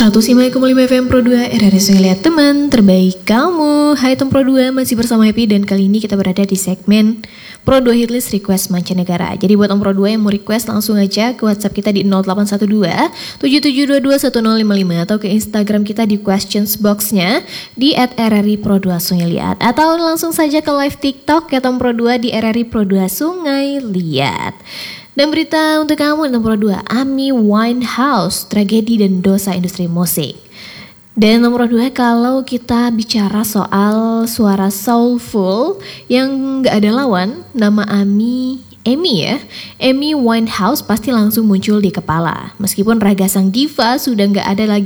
105,5 FM Pro 2 RRI Lihat Teman terbaik kamu. Hai Tom Pro 2, masih bersama Happy dan kali ini kita berada di segmen Pro 2 Hitlist Request Mancanegara. Jadi buat Om Pro 2 yang mau request langsung aja ke WhatsApp kita di 0812 7722 1055 atau ke Instagram kita di questions box-nya di @RRI Pro 2 Sungai Liat, atau langsung saja ke live TikTok ya Tom Pro 2 di RRI Pro 2 Sungai Liat. Dan berita untuk kamu nomor 2, Amy Winehouse, tragedi dan dosa industri musik. Dan nomor 2, kalau kita bicara soal suara soulful yang gak ada lawan, nama Amy Winehouse pasti langsung muncul di kepala. Meskipun raga sang diva sudah gak ada lagi